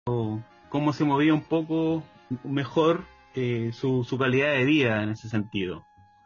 cómo se movía un poco mejor su calidad de vida en ese sentido.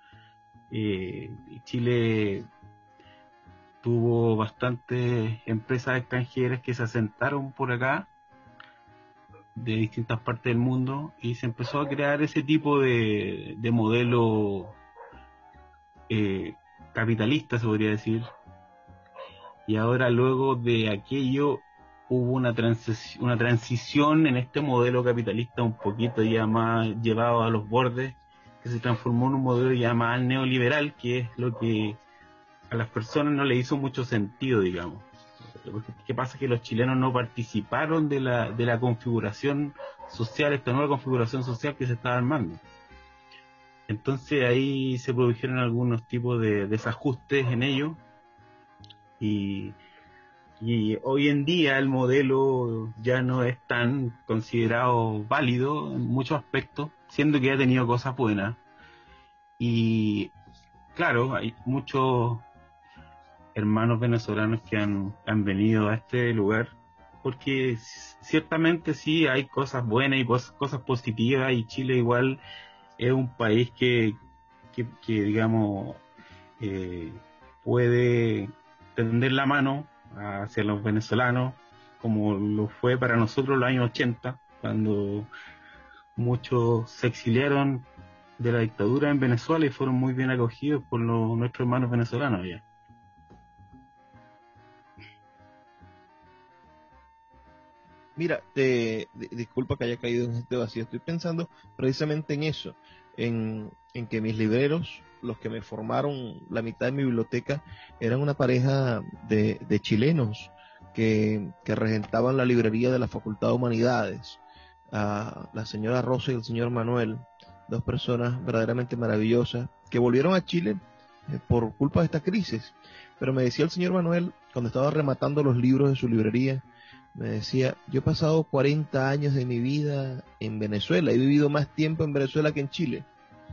Chile tuvo bastantes empresas extranjeras que se asentaron por acá de distintas partes del mundo y se empezó a crear ese tipo de modelo eh, capitalista, se podría decir. Y ahora luego de aquello hubo una transición en este modelo capitalista un poquito ya más llevado a los bordes, que se transformó en un modelo ya más neoliberal, que es lo que a las personas no le hizo mucho sentido, digamos. ¿Qué pasa? Que los chilenos no participaron de la configuración social, esta nueva configuración social que se estaba armando. Entonces ahí se produjeron algunos tipos de desajustes en ello y, y hoy en día el modelo ya no es tan considerado válido en muchos aspectos, siendo que ha tenido cosas buenas. Y claro, hay muchos hermanos venezolanos que han venido a este lugar, porque ciertamente sí hay cosas buenas y cosas positivas, y Chile igual es un país que digamos, eh, puede tender la mano hacia los venezolanos, como lo fue para nosotros los años 80, cuando muchos se exiliaron de la dictadura en Venezuela y fueron muy bien acogidos por nuestros hermanos venezolanos allá. Mira, disculpa que haya caído en este vacío. Estoy pensando precisamente en eso, en que mis libreros, los que me formaron la mitad de mi biblioteca, eran una pareja de chilenos que regentaban la librería de la Facultad de Humanidades. La señora Rosa y el señor Manuel, dos personas verdaderamente maravillosas, que volvieron a Chile por culpa de esta crisis. Pero me decía el señor Manuel, cuando estaba rematando los libros de su librería, me decía, yo he pasado 40 años de mi vida en Venezuela, he vivido más tiempo en Venezuela que en Chile.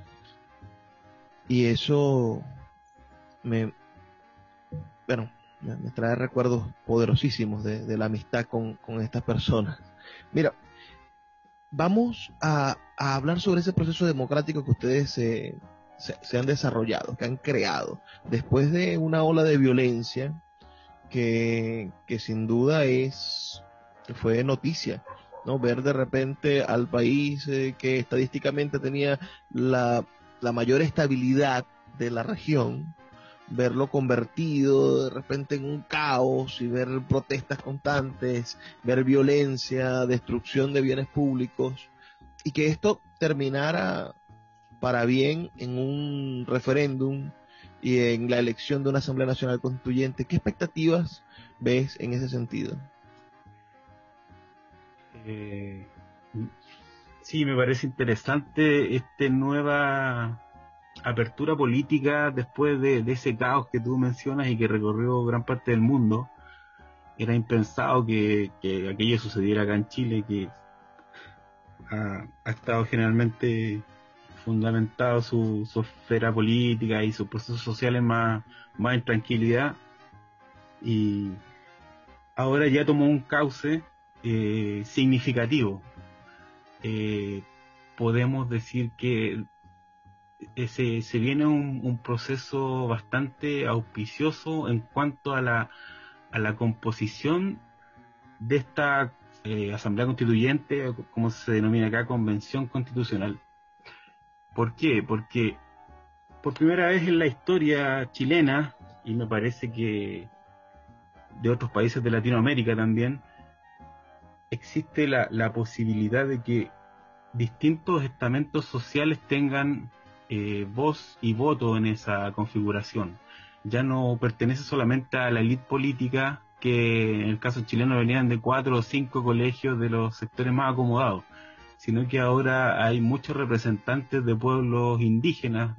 Y eso me, bueno, me trae recuerdos poderosísimos de la amistad con estas personas. Mira, vamos a hablar sobre ese proceso democrático que ustedes se han desarrollado, que han creado, después de una ola de violencia que sin duda fue noticia, ¿no? Ver de repente al país que estadísticamente tenía la mayor estabilidad de la región, verlo convertido de repente en un caos y ver protestas constantes, ver violencia, destrucción de bienes públicos, y que esto terminara para bien en un referéndum y en la elección de una Asamblea Nacional Constituyente. ¿Qué expectativas ves en ese sentido? Eh, sí, me parece interesante esta nueva apertura política después de ese caos que tú mencionas y que recorrió gran parte del mundo. Era impensado que aquello sucediera acá en Chile, que ha estado generalmente fundamentado su esfera política y sus procesos sociales más en tranquilidad, y ahora ya tomó un cauce significativo. Eh, Podemos decir que se viene un proceso bastante auspicioso en cuanto a la composición de esta Asamblea Constituyente, o como se denomina acá, Convención Constitucional. ¿Por qué? Porque por primera vez en la historia chilena, y me parece que de otros países de Latinoamérica también, existe la posibilidad de que distintos estamentos sociales tengan voz y voto en esa configuración. Ya no pertenece solamente a la élite política, que en el caso chileno venían de 4 o 5 colegios de los sectores más acomodados, sino que ahora hay muchos representantes de pueblos indígenas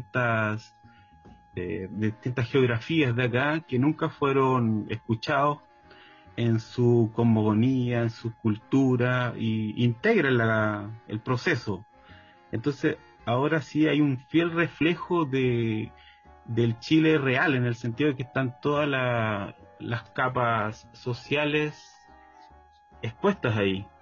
de distintas geografías de acá, que nunca fueron escuchados en su cosmogonía, en su cultura, y integran el proceso. Entonces, ahora sí hay un fiel reflejo del Chile real, en el sentido de que están todas las capas sociales expuestas ahí.